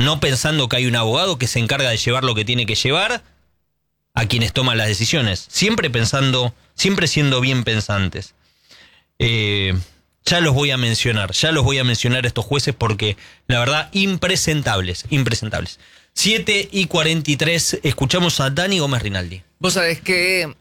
no pensando que hay un abogado que se encarga de llevar lo que tiene que llevar a quienes toman las decisiones, siempre siendo bien pensantes. Ya los voy a mencionar estos jueces porque la verdad impresentables. 7:43, escuchamos a Dani Gómez Rinaldi. Vos sabés que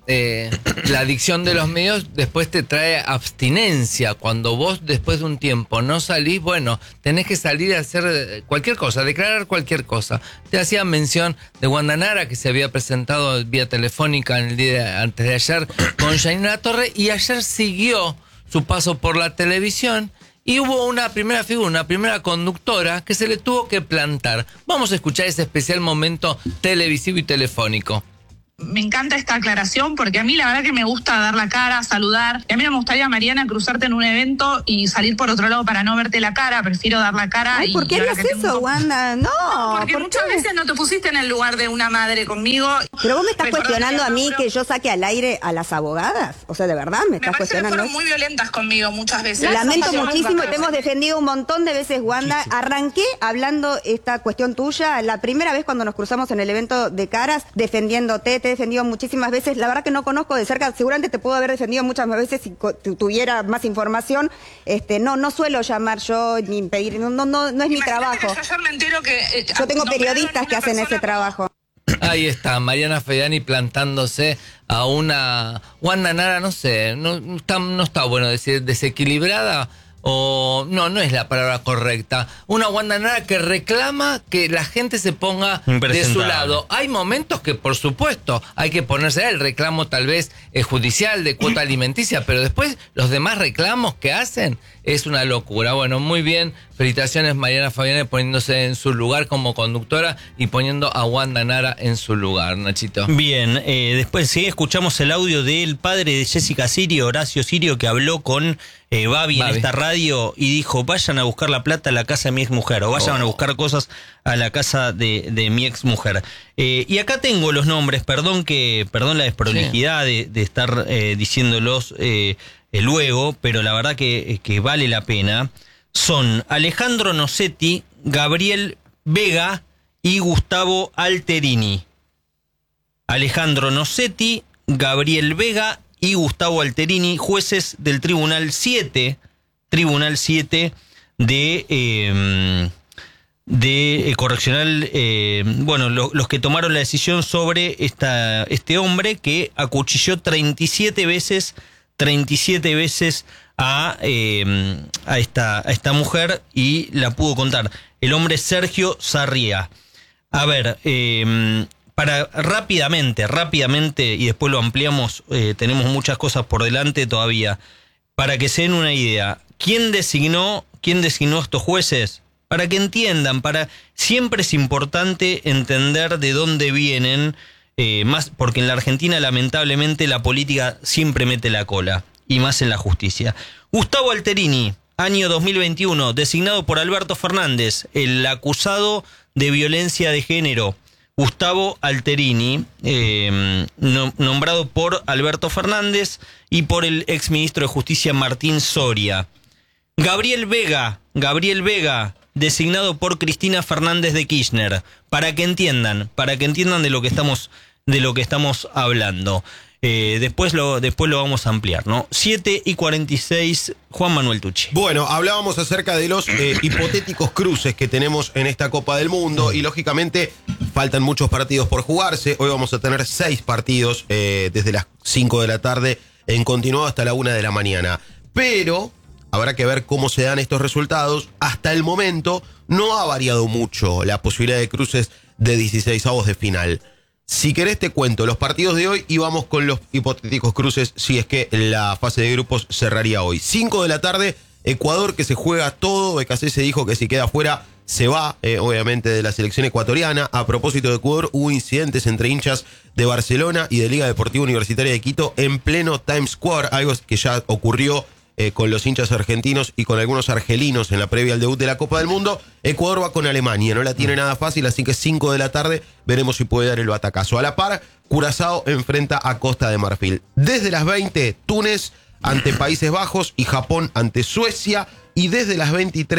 la adicción de los medios después te trae abstinencia. Cuando vos después de un tiempo no salís, bueno, tenés que salir a hacer cualquier cosa, declarar cualquier cosa. Te hacía mención de Wanda Nara, que se había presentado vía telefónica en el día antes de ayer con Yanina Torre, y ayer siguió su paso por la televisión y hubo una primera figura, una primera conductora que se le tuvo que plantar. Vamos a escuchar ese especial momento televisivo y telefónico. Me encanta esta aclaración porque a mí la verdad que me gusta dar la cara, saludar. Y a mí no me gustaría, Mariana, cruzarte en un evento y salir por otro lado para no verte la cara. Prefiero dar la cara. Ay, ¿por qué harías eso, Wanda? No, porque muchas veces no te pusiste en el lugar de una madre conmigo. Pero vos me estás cuestionando a mí que yo saque al aire a las abogadas. O sea, de verdad, me estás cuestionando. Me parece que fueron muy violentas conmigo muchas veces. Lamento muchísimo, te hemos defendido un montón de veces, Wanda. Arranqué hablando esta cuestión tuya. La primera vez cuando nos cruzamos en el evento de Caras, defendiéndote, te he defendido muchísimas veces. La verdad que no conozco de cerca, seguramente te puedo haber defendido muchas más veces si tuviera más información. No suelo llamar yo ni pedir, no es mi trabajo. Ayer me entero que yo tengo periodistas que hacen ese trabajo. Ahí está, Mariana Fedani plantándose a una Wanda Nara, no sé, no está bueno decir desequilibrada. O no es la palabra correcta. Una Wanda Nara que reclama que la gente se ponga de su lado. Hay momentos que, por supuesto, hay que ponerse el reclamo tal vez judicial de cuota alimenticia, pero después los demás reclamos que hacen es una locura. Bueno, muy bien. Felicitaciones, Mariana Fabiani, poniéndose en su lugar como conductora y poniendo a Wanda Nara en su lugar, Nachito. Bien, después sí escuchamos el audio del padre de Jessica Sirio, Horacio Sirio, que habló con Babi en esta radio y dijo: vayan a buscar la plata a la casa de mi ex mujer, o vayan a buscar cosas a la casa de mi ex mujer. Y acá tengo los nombres, perdón la desprolijidad de estar diciéndolos luego, pero la verdad que vale la pena. Son Alejandro Nocetti, Gabriel Vega y Gustavo Alterini. Alejandro Nocetti, Gabriel Vega y Gustavo Alterini, jueces del Tribunal 7 de Correccional, los que tomaron la decisión sobre este hombre que acuchilló 37 veces a esta mujer y la pudo contar. El hombre es Sergio Sarria. A ver, para rápidamente, y después lo ampliamos, tenemos muchas cosas por delante todavía, para que se den una idea. ¿Quién designó a estos jueces? Para que entiendan, siempre es importante entender de dónde vienen, más porque en la Argentina lamentablemente la política siempre mete la cola, y más en la justicia. Gustavo Alterini, año 2021, designado por Alberto Fernández, el acusado de violencia de género. Gustavo Alterini, nombrado por Alberto Fernández y por el exministro de Justicia Martín Soria. Gabriel Vega, designado por Cristina Fernández de Kirchner, para que entiendan de lo que estamos hablando. Después lo vamos a ampliar, ¿no? 7:46, Juan Manuel Tucci. Bueno, hablábamos acerca de los hipotéticos cruces que tenemos en esta Copa del Mundo y lógicamente faltan muchos partidos por jugarse. Hoy vamos a tener 6 partidos desde las 5 de la tarde en continuado hasta la 1 de la mañana. Pero habrá que ver cómo se dan estos resultados. Hasta el momento no ha variado mucho la posibilidad de cruces de 16avos de final. Si querés te cuento los partidos de hoy y vamos con los hipotéticos cruces si es que la fase de grupos cerraría hoy. 5 de la tarde, Ecuador, que se juega todo. BKC se dijo que si queda fuera se va, obviamente, de la selección ecuatoriana. A propósito de Ecuador, hubo incidentes entre hinchas de Barcelona y de Liga Deportiva Universitaria de Quito en pleno Times Square, algo que ya ocurrió con los hinchas argentinos y con algunos argelinos en la previa al debut de la Copa del Mundo. Ecuador va con Alemania, no la tiene nada fácil, así que 5 de la tarde veremos si puede dar el batacazo. A la par, Curazao enfrenta a Costa de Marfil. Desde las 20, Túnez ante Países Bajos y Japón ante Suecia. Y desde las 23,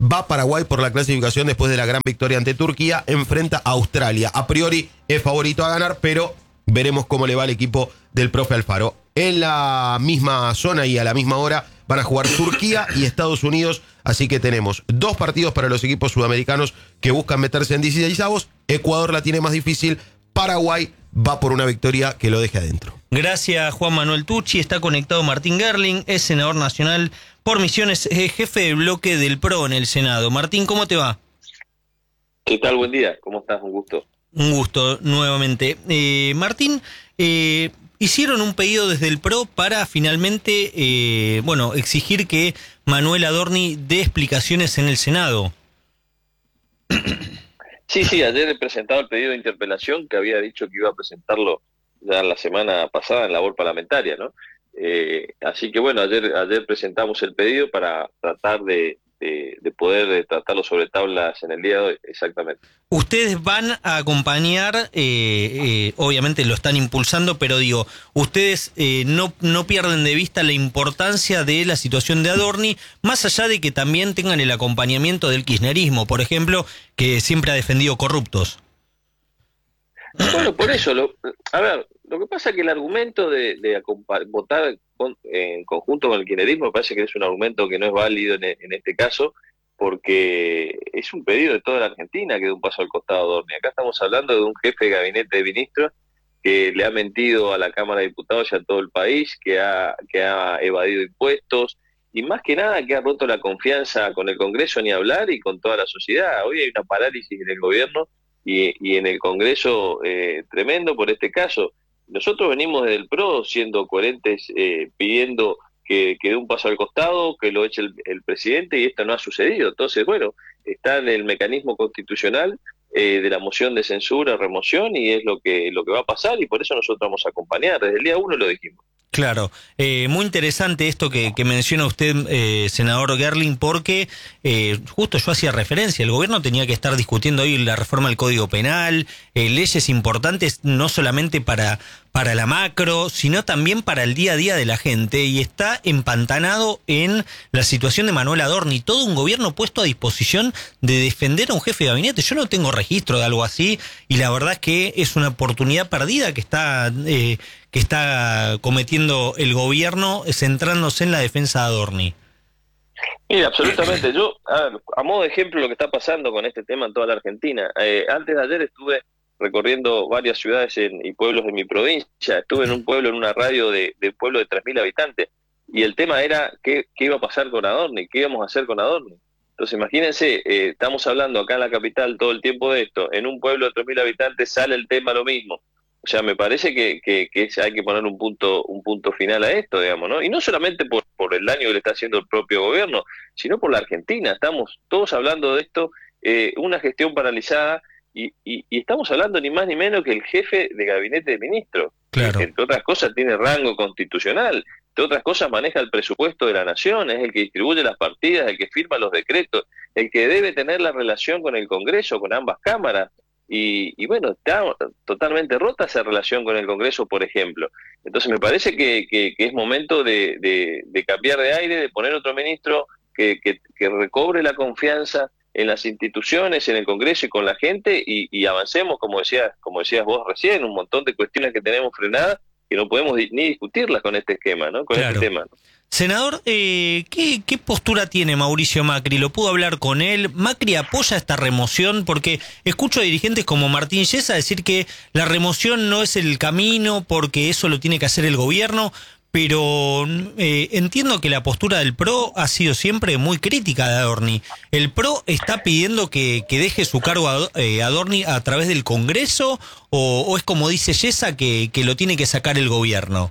va Paraguay por la clasificación después de la gran victoria ante Turquía, enfrenta a Australia. A priori es favorito a ganar, pero veremos cómo le va al equipo del profe Alfaro. En la misma zona y a la misma hora van a jugar Turquía y Estados Unidos, así que tenemos 2 partidos para los equipos sudamericanos que buscan meterse en 16avos. Ecuador la tiene más difícil, Paraguay va por una victoria que lo deje adentro. Gracias, Juan Manuel Tucci. Está conectado Martín Gerling, es senador nacional por Misiones, jefe de bloque del PRO en el Senado. Martín, ¿cómo te va? ¿Qué tal? Buen día. ¿Cómo estás? Un gusto. Un gusto, nuevamente. Martín, hicieron un pedido desde el PRO para finalmente, exigir que Manuel Adorni dé explicaciones en el Senado. Sí, ayer he presentado el pedido de interpelación que había dicho que iba a presentarlo ya la semana pasada en labor parlamentaria, ¿no? Así que bueno, ayer presentamos el pedido para tratar de poder tratarlo sobre tablas en el día de hoy, exactamente. Ustedes van a acompañar, obviamente lo están impulsando, pero digo, ustedes no pierden de vista la importancia de la situación de Adorni, más allá de que también tengan el acompañamiento del kirchnerismo, por ejemplo, que siempre ha defendido corruptos. Bueno, por eso, lo que pasa es que el argumento de votar en conjunto con el kirchnerismo me parece que es un argumento que no es válido en este caso, porque es un pedido de toda la Argentina que dé un paso al costado a Adorni. Acá estamos hablando de un jefe de gabinete de ministros que le ha mentido a la Cámara de Diputados y a todo el país, que ha evadido impuestos, y más que nada que ha roto la confianza con el Congreso, ni hablar, y con toda la sociedad. Hoy hay una parálisis en el gobierno y en el Congreso tremendo por este caso. Nosotros venimos desde el PRO siendo coherentes, pidiendo que dé un paso al costado, que lo eche el presidente, y esto no ha sucedido. Entonces, bueno, está en el mecanismo constitucional de la moción de censura, remoción, y es lo que va a pasar, y por eso nosotros vamos a acompañar. Desde el día 1 lo dijimos. Claro, muy interesante esto que menciona usted, senador Gerling, porque justo yo hacía referencia, el gobierno tenía que estar discutiendo hoy la reforma del Código Penal, leyes importantes no solamente para la macro, sino también para el día a día de la gente, y está empantanado en la situación de Manuel Adorni, todo un gobierno puesto a disposición de defender a un jefe de gabinete. Yo no tengo registro de algo así, y la verdad es que es una oportunidad perdida que está cometiendo el gobierno centrándose en la defensa de Adorni. Mira, absolutamente. Yo, a modo de ejemplo, lo que está pasando con este tema en toda la Argentina. Antes de ayer estuve recorriendo varias ciudades y pueblos de mi provincia. Estuve en un pueblo, en una radio de pueblo de 3.000 habitantes, y el tema era qué iba a pasar con Adorni, qué íbamos a hacer con Adorni. Entonces, imagínense, estamos hablando acá en la capital todo el tiempo de esto, en un pueblo de 3.000 habitantes sale el tema lo mismo. O sea, me parece que hay que poner un punto final a esto, digamos, ¿no? Y no solamente por el daño que le está haciendo el propio gobierno, sino por la Argentina. Estamos todos hablando de esto, una gestión paralizada, y estamos hablando ni más ni menos que el jefe de gabinete de ministros, Claro. que entre otras cosas tiene rango constitucional, entre otras cosas maneja el presupuesto de la nación, es el que distribuye las partidas, el que firma los decretos, el que debe tener la relación con el Congreso, con ambas cámaras. Y bueno, está totalmente rota esa relación con el Congreso, por ejemplo. Entonces me parece que es momento de cambiar de aire, de poner otro ministro que recobre la confianza en las instituciones, en el Congreso y con la gente, y avancemos, como decías vos recién, un montón de cuestiones que tenemos frenadas que no podemos ni discutirlas con este esquema, ¿no? Con Claro. este tema, ¿no? Senador, ¿qué postura tiene Mauricio Macri? ¿Lo pudo hablar con él? ¿Macri apoya esta remoción? Porque escucho a dirigentes como Martín Yesa decir que la remoción no es el camino porque eso lo tiene que hacer el gobierno, pero entiendo que la postura del PRO ha sido siempre muy crítica de Adorni. ¿El PRO está pidiendo que deje su cargo a Adorni a través del Congreso o es como dice Yesa que lo tiene que sacar el gobierno?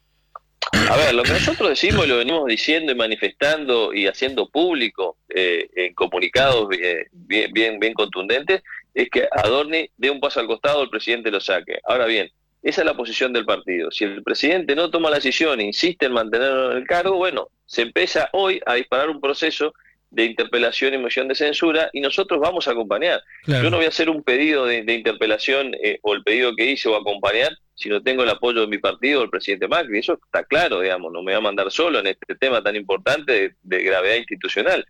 A ver, lo que nosotros decimos y lo venimos diciendo y manifestando y haciendo público en comunicados bien contundentes, es que Adorni dé un paso al costado, el presidente lo saque. Ahora bien, esa es la posición del partido. Si el presidente no toma la decisión e insiste en mantenerlo en el cargo, bueno, se empieza hoy a disparar un proceso de interpelación y moción de censura, y nosotros vamos a acompañar. Claro. Yo no voy a hacer un pedido de interpelación o el pedido que hice o acompañar si no tengo el apoyo de mi partido, del presidente Macri. Eso está claro, digamos, no me va a mandar solo en este tema tan importante de gravedad institucional.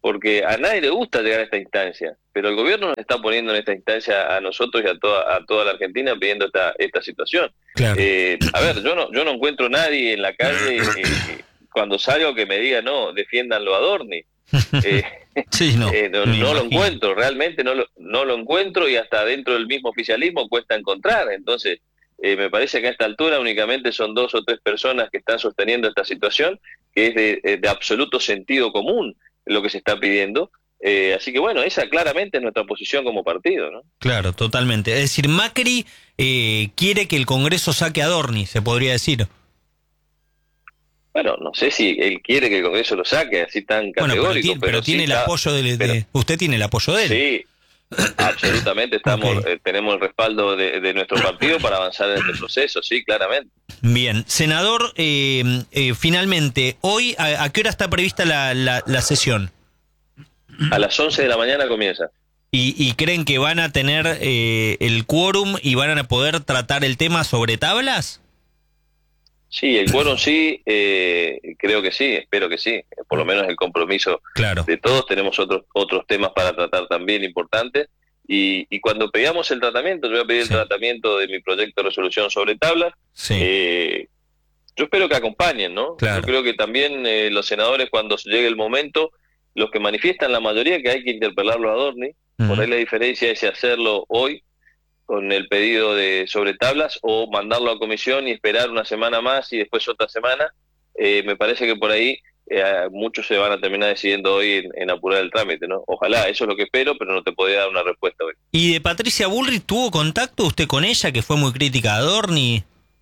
porque a nadie le gusta llegar a esta instancia, pero el gobierno nos está poniendo en esta instancia a nosotros y a toda la Argentina pidiendo esta situación. Claro. A ver, yo no encuentro nadie en la calle cuando salgo que me diga, no, defiéndanlo a Adorni. Sí, no lo encuentro, realmente no lo encuentro, y hasta dentro del mismo oficialismo cuesta encontrar. Entonces, me parece que a esta altura únicamente son 2 o 3 personas que están sosteniendo esta situación, que es de absoluto sentido común lo que se está pidiendo. Así que bueno, esa claramente es nuestra posición como partido, ¿no? Claro, totalmente. Es decir, Macri quiere que el Congreso saque a Adorni, se podría decir. Bueno, no sé si él quiere que el Congreso lo saque así tan categórico. Pero tiene sí el apoyo usted tiene el apoyo de él. Sí, absolutamente tenemos el respaldo de nuestro partido para avanzar en este proceso, sí, claramente. Bien, senador, finalmente, hoy, ¿a qué hora está prevista la sesión? A las 11 de la mañana comienza. ¿Y creen que van a tener el quórum y van a poder tratar el tema sobre tablas? Sí, el quórum sí, creo que sí, espero que sí. Por lo menos el compromiso de todos. Tenemos otros temas para tratar también importantes. Y cuando pedíamos el tratamiento, yo voy a pedir el tratamiento de mi proyecto de resolución sobre tablas. Sí. Yo espero que acompañen, ¿no? Claro. Yo creo que también los senadores, cuando llegue el momento, los que manifiestan la mayoría que hay que interpelarlo a Adorni. Por ahí la diferencia es si hacerlo hoy con el pedido de sobre tablas o mandarlo a comisión y esperar una semana más y después otra semana. Me parece que por ahí muchos se van a terminar decidiendo hoy en apurar el trámite, ¿no? Ojalá, eso es lo que espero, pero no te podría dar una respuesta hoy. ¿Y de Patricia Bullrich tuvo contacto usted con ella, que fue muy crítica a Adorni?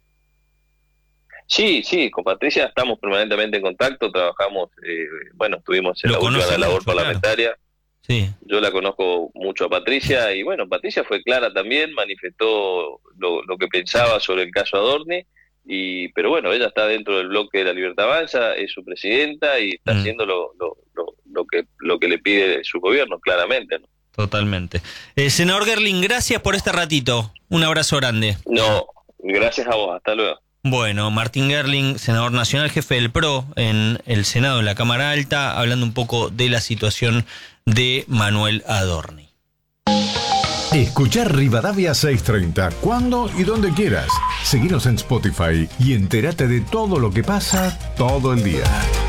Sí, con Patricia estamos permanentemente en contacto, trabajamos, estuvimos en la última labor parlamentaria. Claro. Sí. Yo la conozco mucho a Patricia y bueno, Patricia fue clara también, manifestó lo que pensaba sobre el caso Adorni, pero bueno, ella está dentro del bloque de La Libertad Avanza, es su presidenta y está haciendo lo que le pide su gobierno, claramente, ¿no? Totalmente. Senador Gerling, gracias por este ratito, un abrazo grande. No, gracias a vos, hasta luego. Bueno, Martín Gerling, senador nacional, jefe del PRO en el Senado, en la Cámara Alta, hablando un poco de la situación de Manuel Adorni. Escuchar Rivadavia 630, cuando y donde quieras. Seguinos en Spotify y entérate de todo lo que pasa todo el día.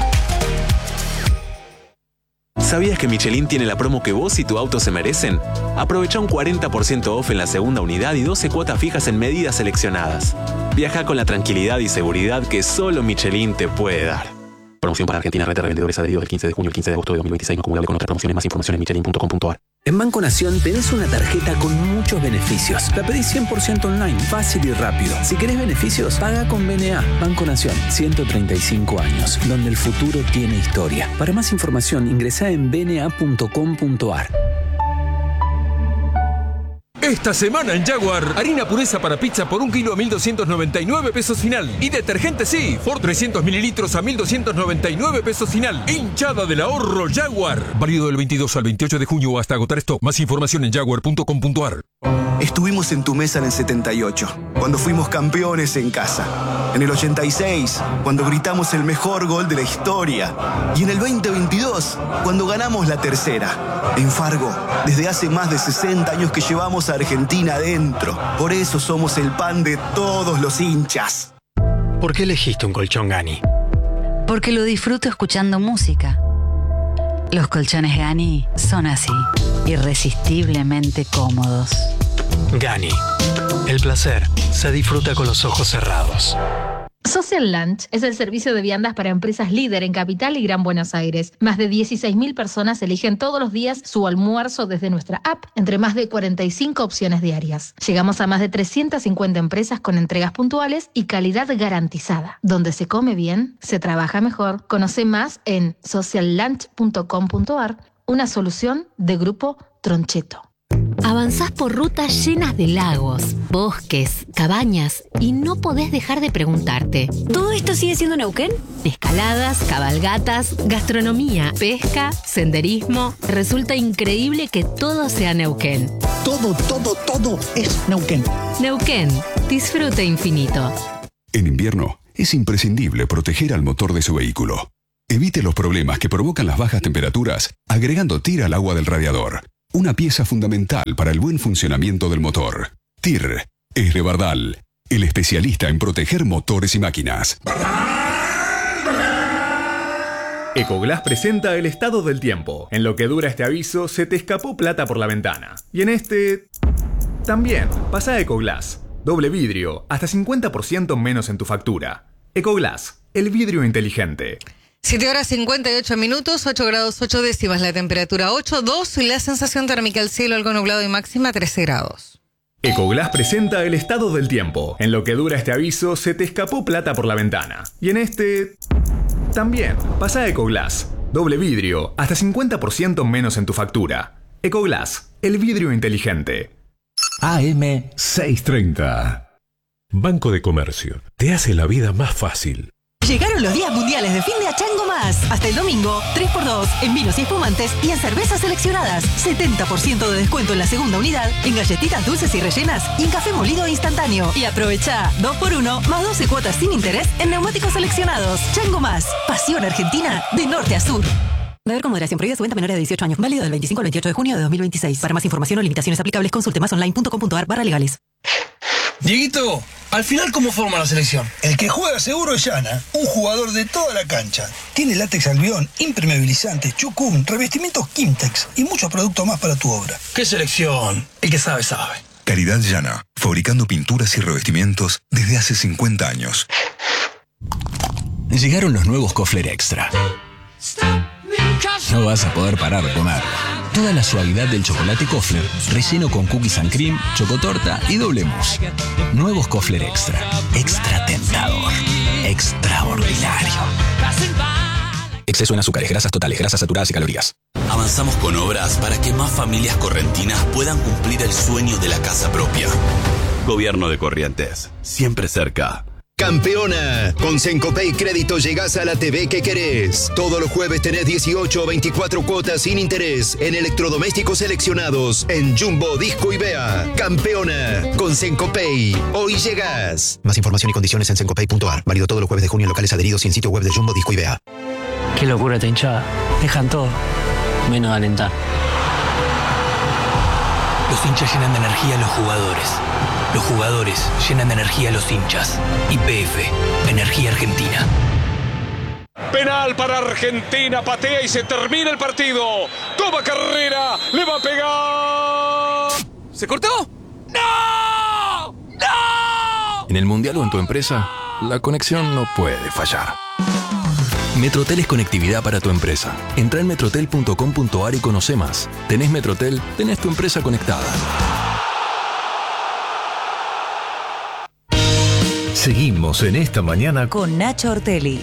¿Sabías que Michelin tiene la promo que vos y tu auto se merecen? Aprovecha un 40% off en la segunda unidad y 12 cuotas fijas en medidas seleccionadas. Viaja con la tranquilidad y seguridad que solo Michelin te puede dar. Promoción para Argentina, red de revendedores adheridos del 15 de junio al 15 de agosto de 2026, no acumulable con otras promociones. Más información en michelin.com.ar. En Banco Nación tenés una tarjeta con muchos beneficios. La pedís 100% online, fácil y rápido. Si querés beneficios, paga con BNA. Banco Nación, 135 años, donde el futuro tiene historia. Para más información, ingresá en bna.com.ar. Esta semana en Jaguar, harina pureza para pizza por 1 kilo a 1.299 pesos final. Y detergente sí, por 300 mililitros a 1.299 pesos final. Hinchada del ahorro Jaguar. Válido del 22 al 28 de junio hasta agotar stock. Más información en jaguar.com.ar. Estuvimos en tu mesa en el 78, cuando fuimos campeones en casa. En el 86, cuando gritamos el mejor gol de la historia. Y en el 2022, cuando ganamos la tercera. En Fargo, desde hace más de 60 años que llevamos a Argentina adentro. Por eso somos el pan de todos los hinchas. ¿Por qué elegiste un colchón Gani? Porque lo disfruto escuchando música. Los colchones Gani son así, irresistiblemente cómodos. Gani. El placer se disfruta con los ojos cerrados. Social Lunch es el servicio de viandas para empresas líder en Capital y Gran Buenos Aires. Más de 16.000 personas eligen todos los días su almuerzo desde nuestra app, entre más de 45 opciones diarias. Llegamos a más de 350 empresas con entregas puntuales y calidad garantizada. Donde se come bien, se trabaja mejor. Conoce más en sociallunch.com.ar, una solución de Grupo Troncheto. Avanzás por rutas llenas de lagos, bosques, cabañas y no podés dejar de preguntarte: ¿todo esto sigue siendo Neuquén? Escaladas, cabalgatas, gastronomía, pesca, senderismo. Resulta increíble que todo sea Neuquén. Todo es Neuquén. Neuquén, disfrute infinito. En invierno es imprescindible proteger al motor de su vehículo. Evite los problemas que provocan las bajas temperaturas agregando TIR al agua del radiador. Una pieza fundamental para el buen funcionamiento del motor. TIR es de Bardal, el especialista en proteger motores y máquinas. Ecoglass presenta el estado del tiempo. En lo que dura este aviso, se te escapó plata por la ventana. Y en este... también. Pasa a Ecoglass. Doble vidrio, hasta 50% menos en tu factura. Ecoglass, el vidrio inteligente. 7 horas 58 minutos, 8 grados 8 décimas la temperatura, 8,2 y la sensación térmica del cielo algo nublado y máxima 13 grados. Ecoglass presenta el estado del tiempo. En lo que dura este aviso, se te escapó plata por la ventana. Y en este... también. Pasa a Ecoglass. Doble vidrio, hasta 50% menos en tu factura. Ecoglass, el vidrio inteligente. AM 630. Banco de Comercio. Te hace la vida más fácil. Llegaron los días mundiales de fin de a Chango Más. Hasta el domingo, 3x2 en vinos y espumantes y en cervezas seleccionadas. 70% de descuento en la segunda unidad, en galletitas dulces y rellenas y en café molido instantáneo. Y aprovecha 2x1 más 12 cuotas sin interés en neumáticos seleccionados. Chango Más. Pasión argentina de norte a sur. Beber con moderación. Prohibida su venta menores de 18 años. Válido del 25 al 28 de junio de 2026. Para más información o limitaciones aplicables, consulte masonline.com.ar/legales. Dieguito, al final, ¿cómo forma la selección? El que juega seguro es Yana, un jugador de toda la cancha. Tiene látex albión, impermeabilizantes, chucum, revestimientos Kimtex y muchos productos más para tu obra. ¿Qué selección? El que sabe, sabe. Calidad Yana, fabricando pinturas y revestimientos desde hace 50 años. Llegaron los nuevos Kofler Extra. No vas a poder parar de comer. Toda la suavidad del chocolate Kofler, relleno con cookies and cream, chocotorta y doble mousse. Nuevos Kofler Extra. Extra tentador. Extraordinario. Exceso en azúcares, grasas totales, grasas saturadas y calorías. Avanzamos con obras para que más familias correntinas puedan cumplir el sueño de la casa propia. Gobierno de Corrientes, siempre cerca. Campeona, con Sencopay Crédito llegás a la TV que querés. Todos los jueves tenés 18 o 24 cuotas sin interés en electrodomésticos seleccionados en Jumbo, Disco y Bea. Campeona, con Sencopay, hoy llegás. Más información y condiciones en sencopay.ar. Válido todos los jueves de junio en locales adheridos y en sitio web de Jumbo, Disco y Bea. Qué locura esta hinchada. Dejan todo, menos de alentar. Los hinchas llenan de energía a los jugadores. Los jugadores llenan de energía a los hinchas. YPF, Energía Argentina. Penal para Argentina, patea y se termina el partido. Toma carrera, le va a pegar. ¿Se cortó? ¡No! ¡No! En el Mundial o en tu empresa, la conexión no puede fallar. Metrotel es conectividad para tu empresa. Entrá en metrotel.com.ar y conoce más. Tenés Metrotel, tenés tu empresa conectada. Seguimos en esta mañana con Nacho Ortelli.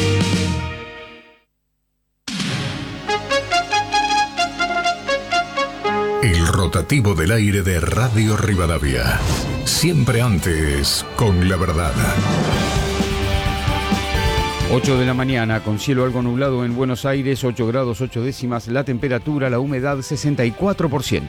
El rotativo del aire de Radio Rivadavia. Siempre antes con la verdad. 8 de la mañana, con cielo algo nublado en Buenos Aires, 8 grados 8 décimas, la temperatura, la humedad 64%.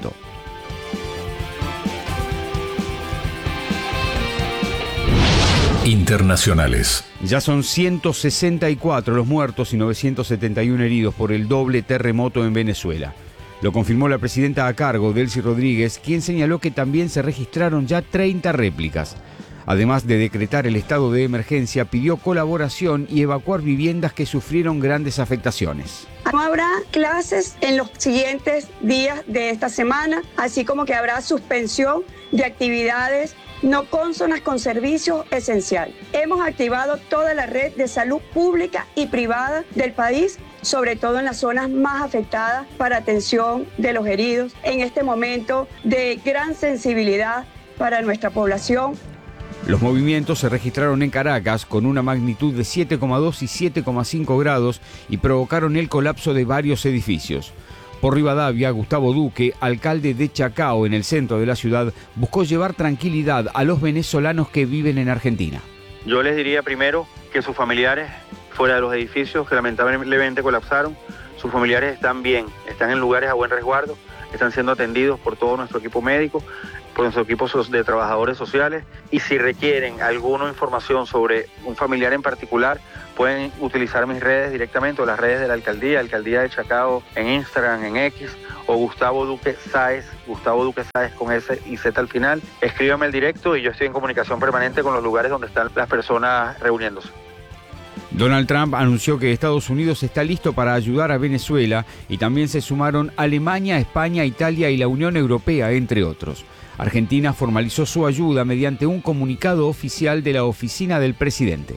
Internacionales. Ya son 164 los muertos y 971 heridos por el doble terremoto en Venezuela. Lo confirmó la presidenta a cargo, Delcy Rodríguez, quien señaló que también se registraron ya 30 réplicas. Además de decretar el estado de emergencia, pidió colaboración y evacuar viviendas que sufrieron grandes afectaciones. No habrá clases en los siguientes días de esta semana, así como que habrá suspensión de actividades no cónsonas con servicios esenciales. Hemos activado toda la red de salud pública y privada del país, sobre todo en las zonas más afectadas, para atención de los heridos, en este momento de gran sensibilidad para nuestra población. Los movimientos se registraron en Caracas con una magnitud de 7,2 y 7,5 grados y provocaron el colapso de varios edificios. Por Rivadavia, Gustavo Duque, alcalde de Chacao, en el centro de la ciudad, buscó llevar tranquilidad a los venezolanos que viven en Argentina. Yo les diría primero que sus familiares, fuera de los edificios que lamentablemente colapsaron, sus familiares están bien, están en lugares a buen resguardo están siendo atendidos por todo nuestro equipo médico, por nuestro equipo de trabajadores sociales, y si requieren alguna información sobre un familiar en particular, pueden utilizar mis redes directamente o las redes de la Alcaldía de Chacao en Instagram, en X, o Gustavo Duque Sáez con S y Z al final. Escríbame al directo y yo estoy en comunicación permanente con los lugares donde están las personas reuniéndose. Donald Trump anunció que Estados Unidos está listo para ayudar a Venezuela y también se sumaron Alemania, España, Italia y la Unión Europea, entre otros. Argentina formalizó su ayuda mediante un comunicado oficial de la oficina del presidente.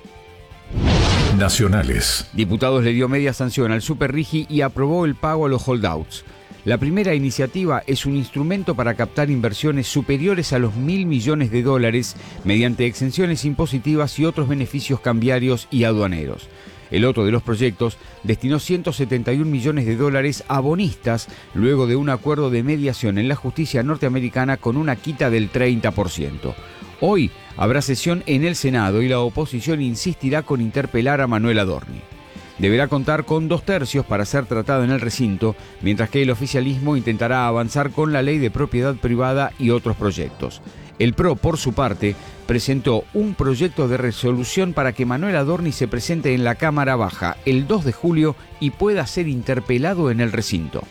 Nacionales. Diputados le dio media sanción al Superrigi y aprobó el pago a los holdouts. La primera iniciativa es un instrumento para captar inversiones superiores a los $1.000 millones mediante exenciones impositivas y otros beneficios cambiarios y aduaneros. El otro de los proyectos destinó $171 millones a bonistas luego de un acuerdo de mediación en la justicia norteamericana con una quita del 30%. Hoy habrá sesión en el Senado y la oposición insistirá con interpelar a Manuel Adorni. Deberá contar con 2/3 para ser tratado en el recinto, mientras que el oficialismo intentará avanzar con la ley de propiedad privada y otros proyectos. El PRO, por su parte, presentó un proyecto de resolución para que Manuel Adorni se presente en la Cámara Baja el 2 de julio y pueda ser interpelado en el recinto.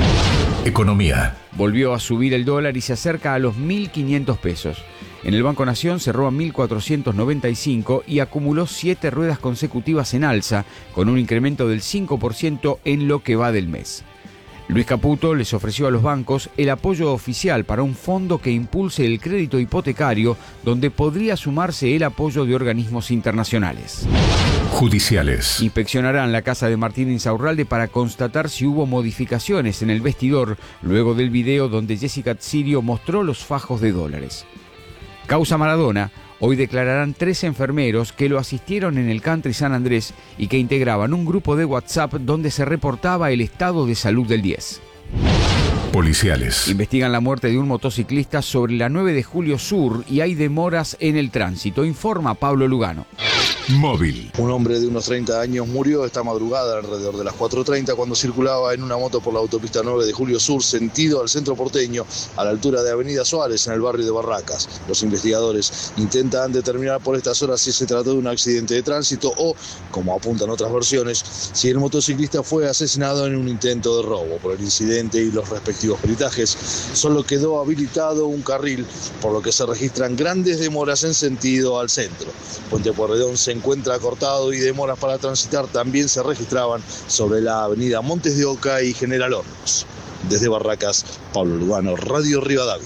Economía. Volvió a subir el dólar y se acerca a los 1.500 pesos. En el Banco Nación cerró a 1.495 y acumuló 7 ruedas consecutivas en alza, con un incremento del 5% en lo que va del mes. Luis Caputo les ofreció a los bancos el apoyo oficial para un fondo que impulse el crédito hipotecario, donde podría sumarse el apoyo de organismos internacionales. Judiciales. Inspeccionarán la casa de Martín Insaurralde para constatar si hubo modificaciones en el vestidor, luego del video donde Jessica Tsirio mostró los fajos de dólares. Causa Maradona. Hoy declararán 3 enfermeros que lo asistieron en el Country San Andrés y que integraban un grupo de WhatsApp donde se reportaba el estado de salud del 10. Policiales. Investigan la muerte de un motociclista sobre la 9 de Julio Sur y hay demoras en el tránsito, informa Pablo Lugano. Móvil. Un hombre de unos 30 años murió esta madrugada alrededor de las 4:30 cuando circulaba en una moto por la autopista 9 de Julio Sur sentido al centro porteño a la altura de Avenida Suárez en el barrio de Barracas. Los investigadores intentan determinar por estas horas si se trató de un accidente de tránsito o, como apuntan otras versiones, si el motociclista fue asesinado en un intento de robo. Por el incidente y los respectivos peritajes, solo quedó habilitado un carril, por lo que se registran grandes demoras en sentido al centro. Puente Pueyrredón se encuentra cortado y demoras para transitar también se registraban sobre la avenida Montes de Oca y General Hornos. Desde Barracas, Pablo Lugano, Radio Rivadavia.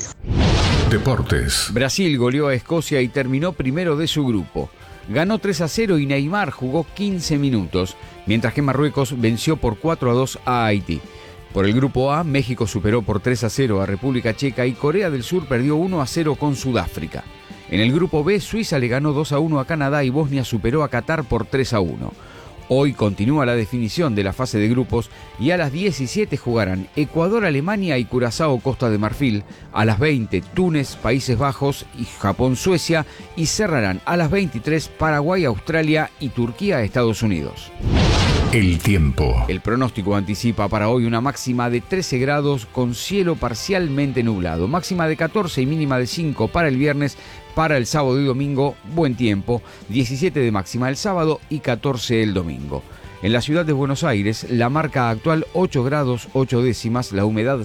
Deportes. Brasil goleó a Escocia y terminó primero de su grupo. Ganó 3-0 y Neymar jugó 15 minutos, mientras que Marruecos venció por 4-2 a Haití. Por el grupo A, México superó por 3-0 a República Checa y Corea del Sur perdió 1-0 con Sudáfrica. En el grupo B, Suiza le ganó 2-1 a Canadá y Bosnia superó a Qatar por 3-1. Hoy continúa la definición de la fase de grupos y a las 17 jugarán Ecuador, Alemania y Curazao, Costa de Marfil. A las 20, Túnez, Países Bajos y Japón, Suecia. Y cerrarán a las 23, Paraguay, Australia y Turquía, Estados Unidos. El tiempo. El pronóstico anticipa para hoy una máxima de 13 grados con cielo parcialmente nublado. Máxima de 14 y mínima de 5 para el viernes. Para el sábado y domingo, buen tiempo. 17 de máxima el sábado y 14 el domingo. En la ciudad de Buenos Aires, la marca actual 8 grados 8 décimas, la humedad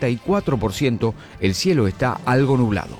64%, el cielo está algo nublado.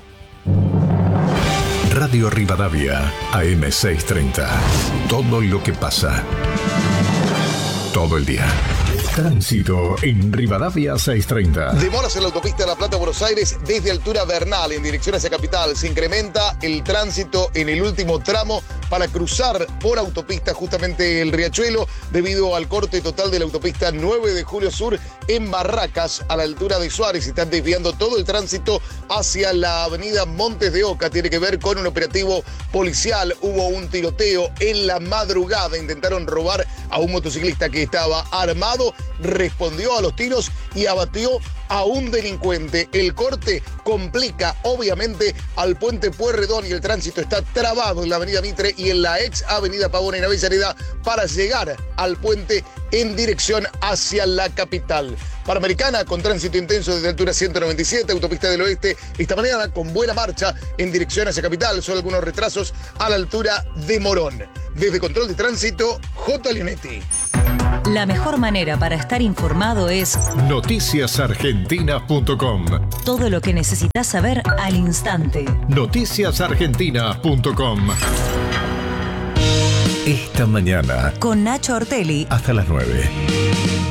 Radio Rivadavia, AM630. Todo lo que pasa. Todo el día. Tránsito en Rivadavia 630. Demoras en la autopista de La Plata-Buenos Aires desde altura Bernal en dirección hacia Capital. Se incrementa el tránsito en el último tramo para cruzar por autopista justamente el Riachuelo debido al corte total de la autopista 9 de Julio Sur en Barracas a la altura de Suárez. Están desviando todo el tránsito hacia la avenida Montes de Oca. Tiene que ver con un operativo policial. Hubo un tiroteo en la madrugada. Intentaron robar a un motociclista que estaba armado. Respondió a los tiros y abatió a un delincuente. El corte complica obviamente al puente Pueyrredón y el tránsito está trabado en la avenida Mitre y en la ex avenida Pavón en Avellaneda para llegar al puente en dirección hacia la capital. Panamericana con tránsito intenso desde altura 197, autopista del oeste, esta mañana con buena marcha en dirección hacia capital, solo algunos retrasos a la altura de Morón. Desde Control de Tránsito, J. Leonetti. La mejor manera para estar informado es noticiasargentina.com. Todo lo que necesitas saber al instante. Noticiasargentina.com. Esta mañana Con Nacho Ortelli. hasta las 9.